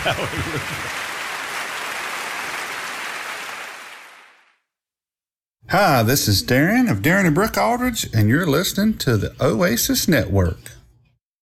Hi, this is Darren of Darren and Brooke Aldridge, and you're listening to the Oasis Network.